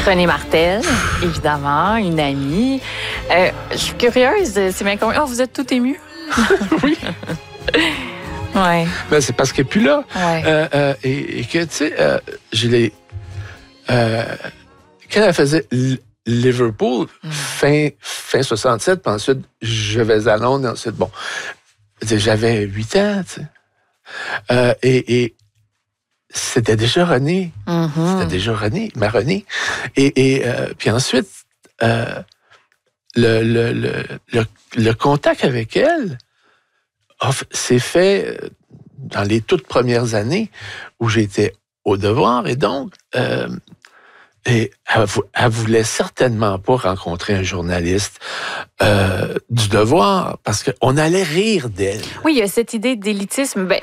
René Martel, évidemment, une amie. Je suis curieuse, c'est bien con. Oh, vous êtes tout ému? Oui. Ouais. Ben, c'est parce qu'elle n'est plus là. Ouais. Et que, tu sais, je l'ai... quand elle faisait Liverpool, fin 67, puis ensuite, je vais à Londres, et ensuite, bon, j'avais 8 ans, tu sais. Et c'était déjà René. Mm-hmm. C'était déjà René, ma René. Et puis ensuite, le contact avec elle s'est fait dans les toutes premières années où j'étais au Devoir. Et donc, et elle voulait certainement pas rencontrer un journaliste du Devoir parce qu'on allait rire d'elle. Oui, il y a cette idée d'élitisme. Ben,